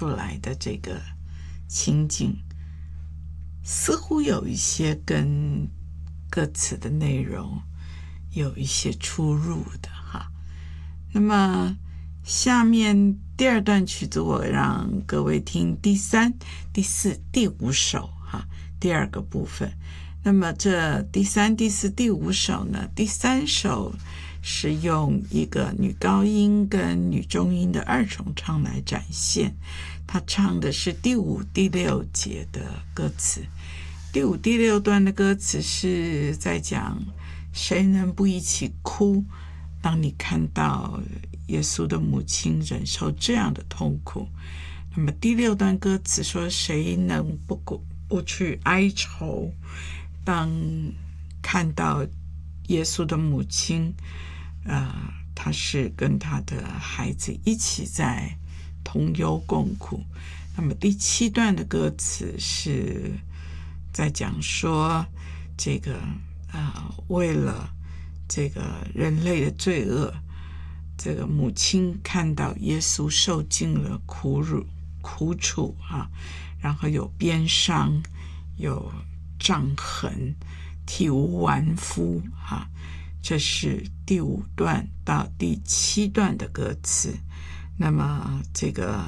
出来的这个情景，似乎有一些跟歌词的内容有一些出入的哈。那么下面第二段曲子，我让各位听第三、第四、第五首哈，第二个部分。那么这第三、第四、第五首呢，第三首是用一个女高音跟女中音的二重唱来展现，她唱的是第五、第六节的歌词。第五、第六段的歌词是在讲谁能不一起哭，当你看到耶稣的母亲忍受这样的痛苦。那么第六段歌词说，谁能不去哀愁，当看到耶稣的母亲他是跟他的孩子一起在同忧共苦。那么第七段的歌词是在讲说，这个为了这个人类的罪恶，这个母亲看到耶稣受尽了苦楚然后有鞭伤，有杖痕，体无完肤这是第五段到第七段的歌词。那么这个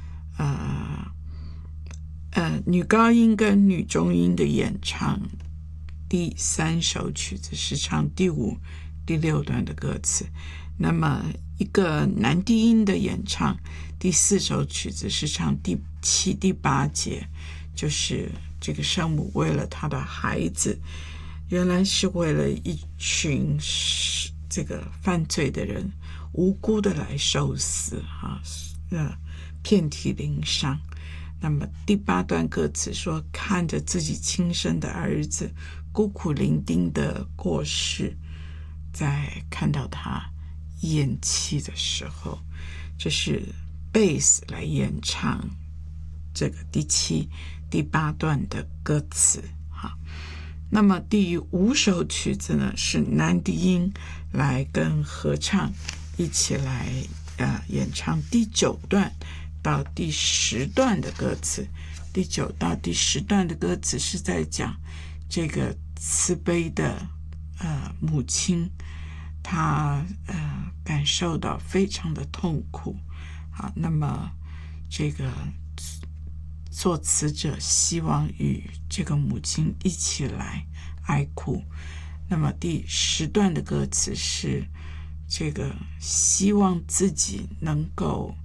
女高音跟女中音的演唱，第三首曲子是唱第五、第六段的歌词。那么一个男低音的演唱，第四首曲子是唱第七、第八节，就是这个圣母为了她的孩子，原来是为了一群这个犯罪的人无辜的来受死遍体鳞伤。那么第八段歌词说，看着自己亲生的儿子孤苦伶仃的过世，在看到他咽气的时候，这是贝斯来演唱这个第七、第八段的歌词那么第五首曲子呢，是男低音来跟合唱一起来演唱第九段到第十段的歌词。第九到第十段的歌词是在讲这个慈悲的母亲，她感受到非常的痛苦那么这个作词者希望与这个母亲一起来哀哭。那么第十段的歌词是这个希望自己能够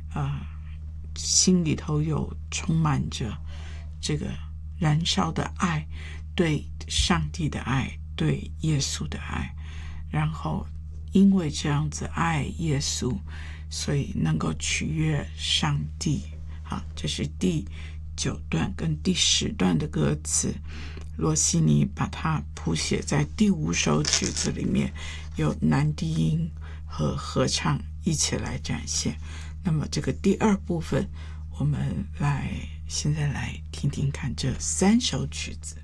心里头有充满着这个燃烧的爱，对上帝的爱，对耶稣的爱，然后因为这样子爱耶稣，所以能够取悦上帝这是第九段跟第十段的歌词。罗西尼把它谱写在第五首曲子里面，有男低音和合唱一起来展现。那么这个第二部分，我们现在来听听看这三首曲子。